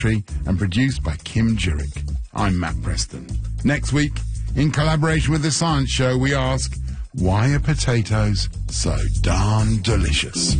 and produced by Kim Jurek. I'm Matt Preston. Next week, in collaboration with The Science Show, we ask, why are potatoes so darn delicious?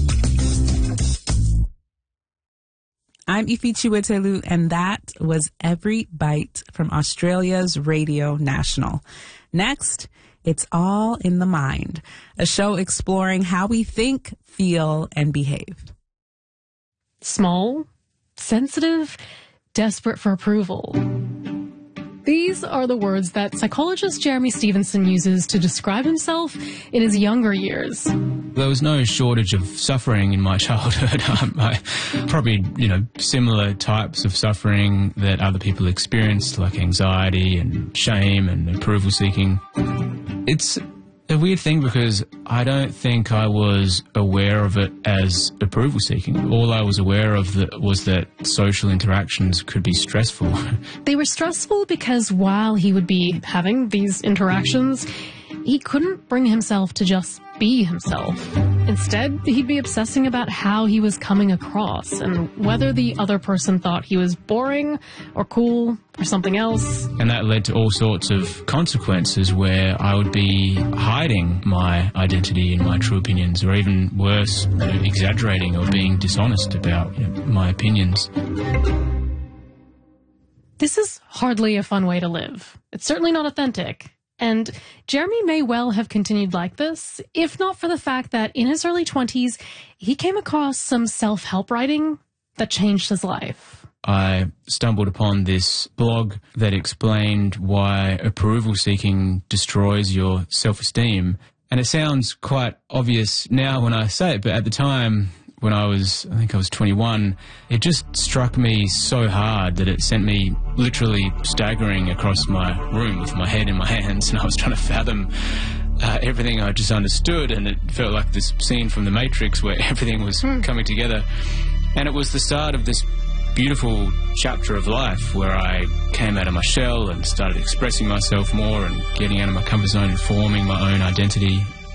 I'm Ifi Chiwetelu, and that was Every Bite from Australia's Radio National. Next, it's All in the Mind, a show exploring how we think, feel, and behave. Small, sensitive, desperate for approval. These are the words that psychologist Jeremy Stevenson uses to describe himself in his younger years. There was no shortage of suffering in my childhood. Probably, similar types of suffering that other people experienced, like anxiety and shame and approval seeking. It's a weird thing because I don't think I was aware of it as approval seeking. All I was aware of was that social interactions could be stressful. They were stressful because while he would be having these interactions, he couldn't bring himself to just be himself. Instead, he'd be obsessing about how he was coming across and whether the other person thought he was boring or cool or something else. And that led to all sorts of consequences where I would be hiding my identity and my true opinions, or even worse, exaggerating or being dishonest about my opinions. This is hardly a fun way to live. It's certainly not authentic. And Jeremy may well have continued like this, if not for the fact that in his early 20s, he came across some self-help writing that changed his life. I stumbled upon this blog that explained why approval seeking destroys your self-esteem. And it sounds quite obvious now when I say it, but at the time, when I think I was 21, it just struck me so hard that it sent me literally staggering across my room with my head in my hands, and I was trying to fathom everything I just understood, and it felt like this scene from The Matrix where everything was coming together. And it was the start of this beautiful chapter of life where I came out of my shell and started expressing myself more and getting out of my comfort zone and forming my own identity.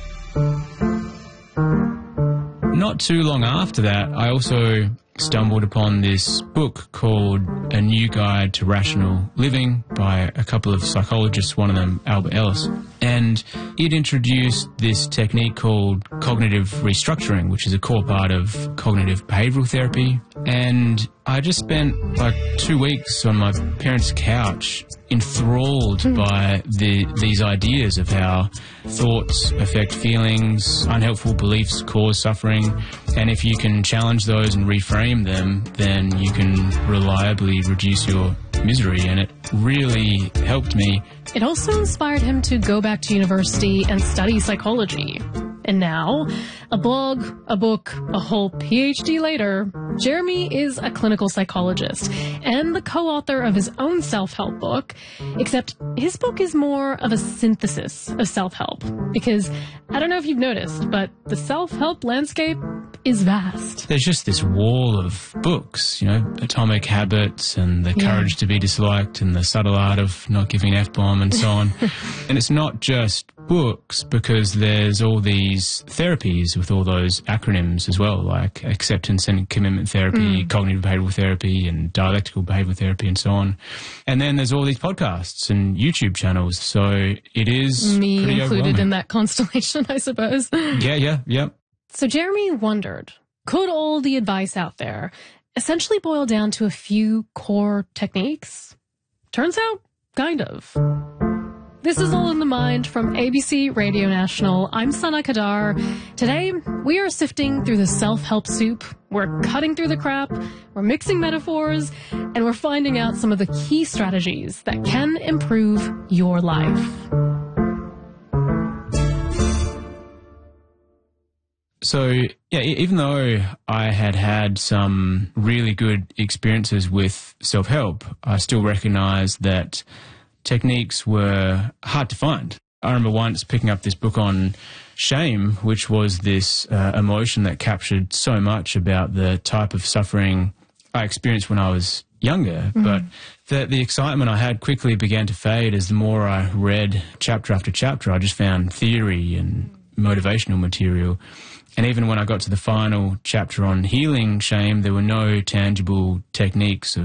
Not too long after that, I also stumbled upon this book called A New Guide to Rational Living by a couple of psychologists, one of them Albert Ellis. And it introduced this technique called cognitive restructuring, which is a core part of cognitive behavioral therapy. And I just spent like 2 weeks on my parents' couch enthralled by these ideas of how thoughts affect feelings, unhelpful beliefs cause suffering, and if you can challenge those and reframe them, then you can reliably reduce your misery, and it really helped me. It also inspired him to go back to university and study psychology. And now, a blog, a book, a whole PhD later, Jeremy is a clinical psychologist and the co-author of his own self-help book, except his book is more of a synthesis of self-help. Because, I don't know if you've noticed, but the self-help landscape is vast. There's just this wall of books, Atomic Habits and The Courage to be Disliked and The Subtle Art of Not Giving an F-Bomb and so on. And it's not just books, because there's all these therapies with all those acronyms as well, like acceptance and commitment therapy, cognitive behavioral therapy, and dialectical behavioral therapy, and so on. And then there's all these podcasts and YouTube channels, so it is me pretty included in that constellation, I suppose. Yeah. So Jeremy wondered, could all the advice out there essentially boil down to a few core techniques? Turns out, kind of. This is All in the Mind from ABC Radio National. I'm Sana Kadar. Today, we are sifting through the self-help soup. We're cutting through the crap, we're mixing metaphors, and we're finding out some of the key strategies that can improve your life. So, even though I had some really good experiences with self-help, I still recognized that techniques were hard to find. I remember once picking up this book on shame, which was this emotion that captured so much about the type of suffering I experienced when I was younger. But the excitement I had quickly began to fade as the more I read chapter after chapter. I just found theory and motivational material. And even when I got to the final chapter on healing shame, there were no tangible techniques of